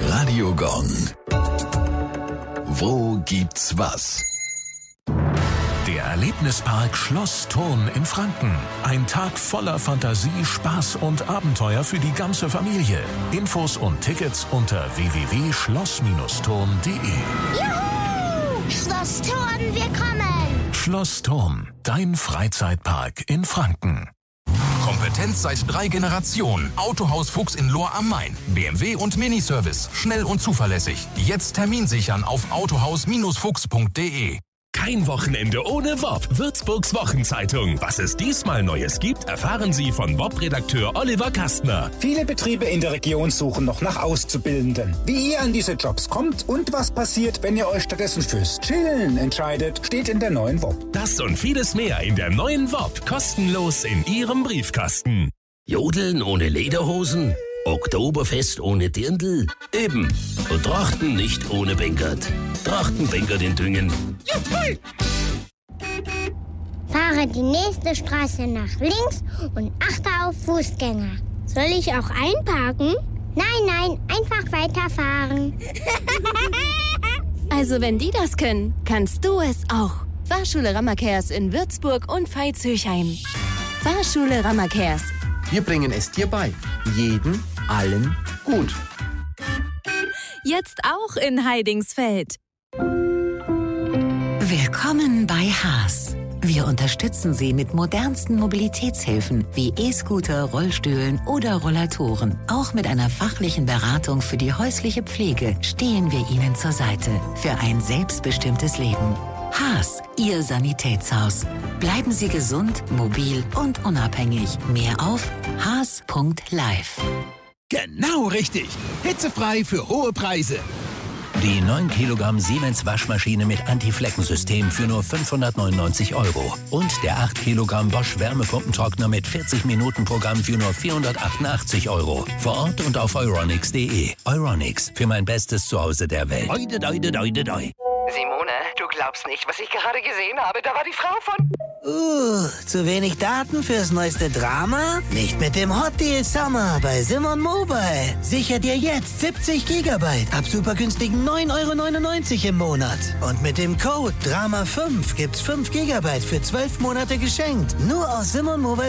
Radio Gong. Wo gibt's was? Der Erlebnispark Schloss Thurn in Franken. Ein Tag voller Fantasie, Spaß und Abenteuer für die ganze Familie. Infos und Tickets unter www.schloss-thurn.de. Juhu! Schloss Thurn, wir kommen! Schloss Thurn, dein Freizeitpark in Franken. Kompetenz seit 3 Generationen. Autohaus Fuchs in Lohr am Main. BMW und Miniservice. Schnell und zuverlässig. Jetzt Termin sichern auf autohaus-fuchs.de. Kein Wochenende ohne WOP. Würzburgs Wochenzeitung. Was es diesmal Neues gibt, erfahren Sie von WOP-Redakteur Oliver Kastner. Viele Betriebe in der Region suchen noch nach Auszubildenden. Wie ihr an diese Jobs kommt und was passiert, wenn ihr euch stattdessen fürs Chillen entscheidet, steht in der neuen WOP. Das und vieles mehr in der neuen WOP. Kostenlos in Ihrem Briefkasten. Jodeln ohne Lederhosen? Oktoberfest ohne Dirndl? Eben. Und Trachten nicht ohne Bengert. Trachtenbengert in Düngen. Juhu! Fahre die nächste Straße nach links und achte auf Fußgänger. Soll ich auch einparken? Nein, einfach weiterfahren. Also wenn die das können, kannst du es auch. Fahrschule Rammerkers in Würzburg und Veitshöchheim. Fahrschule Rammerkers. Wir bringen es dir bei. Jeden, allen, gut. Jetzt auch in Heidingsfeld. Willkommen bei Haas. Wir unterstützen Sie mit modernsten Mobilitätshilfen wie E-Scooter, Rollstühlen oder Rollatoren. Auch mit einer fachlichen Beratung für die häusliche Pflege stehen wir Ihnen zur Seite für ein selbstbestimmtes Leben. Haas, Ihr Sanitätshaus. Bleiben Sie gesund, mobil und unabhängig. Mehr auf haas.live. Genau richtig. Hitzefrei für hohe Preise. Die 9 Kilogramm Siemens Waschmaschine mit Anti-Flecken-System für nur 599 €. Und der 8 Kilogramm Bosch Wärmepumpentrockner mit 40-Minuten-Programm für nur 488 €. Vor Ort und auf euronics.de. Euronics, für mein bestes Zuhause der Welt. Simone, du glaubst nicht, was ich gerade gesehen habe. Da war die Frau von... Zu wenig Daten fürs neueste Drama? Nicht mit dem Hot Deal Summer bei Simon Mobile. Sicher dir jetzt 70 GB ab super günstigen 9,99 € im Monat. Und mit dem Code DRAMA5 gibt's 5 GB für 12 Monate geschenkt. Nur aus Simon Mobile